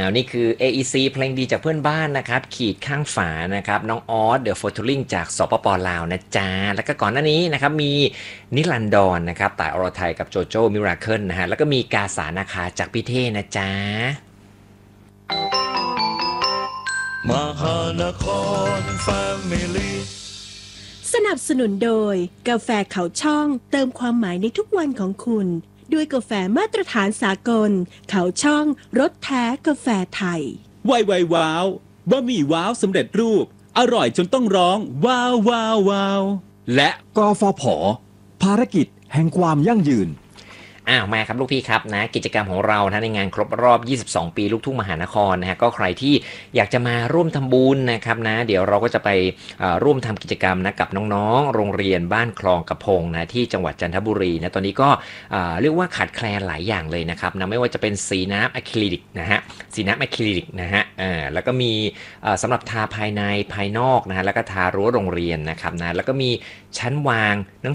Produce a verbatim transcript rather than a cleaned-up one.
วนี่คือ เอ อี ซี เพลงดีจากเพื่อนบ้านนะครับขีดข้างฝานะครับน้องออสเดอะโฟทูริงจากสปปลาวนะจ๊ะแล้วก็ก่อนหน้านี้นะครับมีนิรันดรนะครับต่ายอรไทยกับโจโจ้มิราเคิลนะฮะแล้วก็มีกาสานาคาจากพี่เท่นะจ๊ะมหานครแฟมิลี่สนับสนุนโดยกาแฟเขาช่องเติมความหมายในทุกวันของคุณด้วยกาแฟมาตรฐานสากลเขาช่องรสแท้กาแฟไทยไวไวว้าวบะหมี่ว้าวสำเร็จรูปอร่อยจนต้องร้องว้าวว้าวว้าวและกฟผภารกิจแห่งความยั่งยืนอ้าวมาครับลูกพี่ครับนะกิจกรรมของเรานะในงานครบรอบยี่สิบสองปีลูกทุ่งมหานครนะฮะก็ใครที่อยากจะมาร่วมทำบุญนะครับนะเดี๋ยวเราก็จะไปร่วมทำกิจกรรมนะกับน้องๆโรงเรียนบ้านคลองกระพงนะที่จังหวัดจันทบุรีนะตอนนี้ก็เรียกว่าขาดแคลนหลายอย่างเลยนะครับนะไม่ว่าจะเป็นสีน้ำอะคริลิกนะฮะสีน้ำอะคริลิกนะฮะอ่าแล้วก็มีสำหรับทาภายในภายนอกนะฮะแล้วก็ทารั้วโรงเรียนนะครับนะแล้วก็มีชั้นวางหนัง